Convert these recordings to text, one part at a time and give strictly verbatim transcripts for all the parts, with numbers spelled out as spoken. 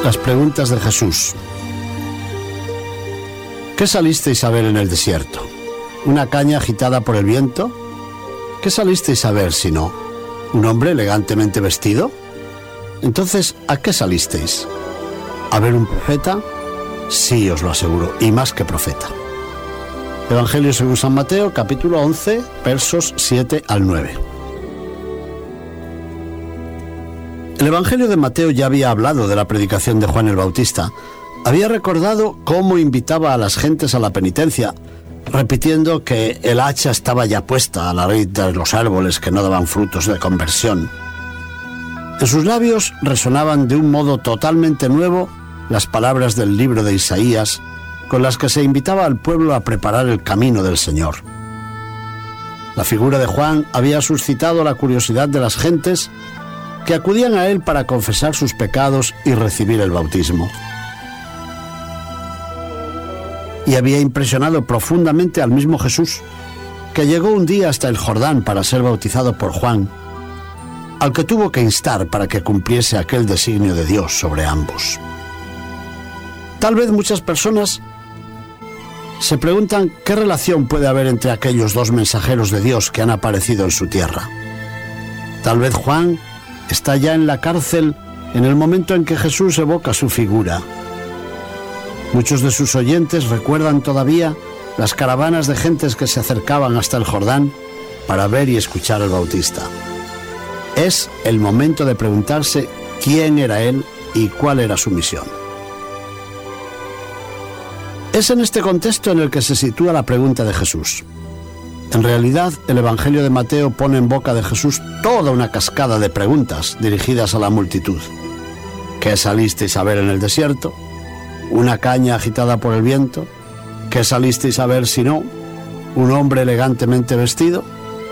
Las preguntas de Jesús. ¿Qué salisteis a ver en el desierto? ¿Una caña agitada por el viento? ¿Qué salisteis a ver si no? ¿Un hombre elegantemente vestido? Entonces, ¿a qué salisteis? ¿A ver un profeta? Sí, os lo aseguro, y más que profeta. Evangelio según San Mateo, capítulo once, versos siete al nueve. El Evangelio de Mateo ya había hablado de la predicación de Juan el Bautista. Había recordado cómo invitaba a las gentes a la penitencia, repitiendo que el hacha estaba ya puesta a la raíz de los árboles que no daban frutos de conversión. En sus labios resonaban de un modo totalmente nuevo las palabras del libro de Isaías, con las que se invitaba al pueblo a preparar el camino del Señor. La figura de Juan había suscitado la curiosidad de las gentes que acudían a él para confesar sus pecados y recibir el bautismo. Y había impresionado profundamente al mismo Jesús, que llegó un día hasta el Jordán para ser bautizado por Juan, al que tuvo que instar para que cumpliese aquel designio de Dios sobre ambos. Tal vez muchas personas se preguntan qué relación puede haber entre aquellos dos mensajeros de Dios que han aparecido en su tierra. Tal vez Juan está ya en la cárcel en el momento en que Jesús evoca su figura. Muchos de sus oyentes recuerdan todavía las caravanas de gentes que se acercaban hasta el Jordán para ver y escuchar al Bautista. Es el momento de preguntarse quién era él y cuál era su misión. Es en este contexto en el que se sitúa la pregunta de Jesús. En realidad, el Evangelio de Mateo pone en boca de Jesús toda una cascada de preguntas dirigidas a la multitud. ¿Qué salisteis a ver en el desierto? ¿Una caña agitada por el viento? ¿Qué salisteis a ver si no? ¿Un hombre elegantemente vestido?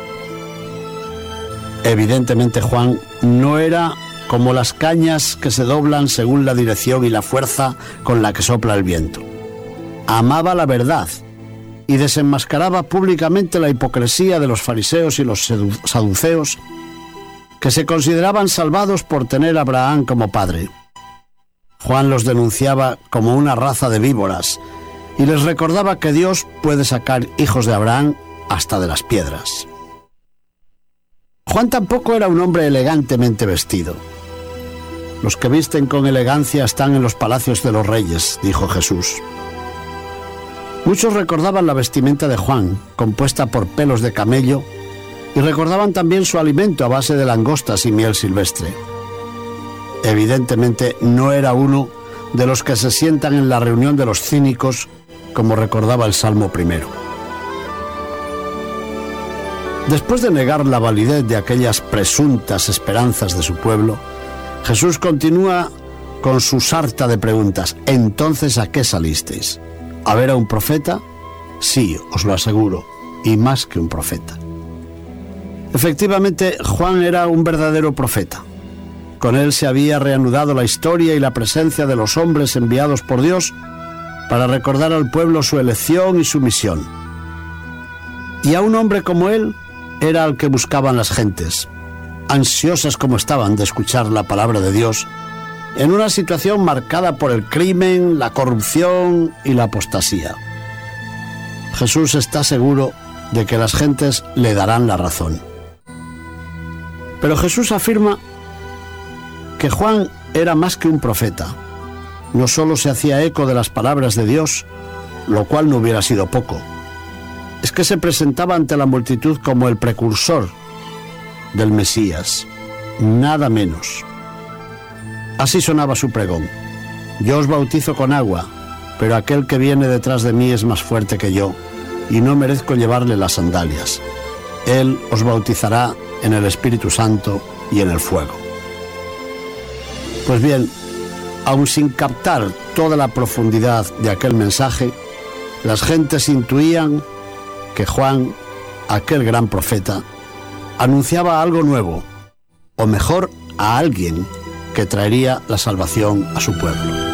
Evidentemente Juan no era como las cañas que se doblan según la dirección y la fuerza con la que sopla el viento. Amaba la verdad y desenmascaraba públicamente la hipocresía de los fariseos y los saduceos, que se consideraban salvados por tener a Abraham como padre. Juan los denunciaba como una raza de víboras y les recordaba que Dios puede sacar hijos de Abraham hasta de las piedras. Juan tampoco era un hombre elegantemente vestido. Los que visten con elegancia están en los palacios de los reyes, dijo Jesús. Muchos recordaban la vestimenta de Juan, compuesta por pelos de camello, y recordaban también su alimento a base de langostas y miel silvestre. Evidentemente no era uno de los que se sientan en la reunión de los cínicos, como recordaba el Salmo primero. Después de negar la validez de aquellas presuntas esperanzas de su pueblo, Jesús continúa con su sarta de preguntas. ¿Entonces a qué salisteis? ¿A ver a un profeta? Sí, os lo aseguro, y más que un profeta. Efectivamente, Juan era un verdadero profeta. Con él se había reanudado la historia y la presencia de los hombres enviados por Dios para recordar al pueblo su elección y su misión. Y a un hombre como él era al que buscaban las gentes, ansiosas como estaban de escuchar la palabra de Dios, en una situación marcada por el crimen, la corrupción y la apostasía. Jesús está seguro de que las gentes le darán la razón. Pero Jesús afirma que Juan era más que un profeta. No solo se hacía eco de las palabras de Dios, lo cual no hubiera sido poco. Es que se presentaba ante la multitud como el precursor del Mesías, nada menos. Así sonaba su pregón. Yo os bautizo con agua, pero aquel que viene detrás de mí es más fuerte que yo, y no merezco llevarle las sandalias. Él os bautizará en el Espíritu Santo y en el fuego. Pues bien, aun sin captar toda la profundidad de aquel mensaje, las gentes intuían que Juan, aquel gran profeta, anunciaba algo nuevo, o mejor, a alguien que traería la salvación a su pueblo.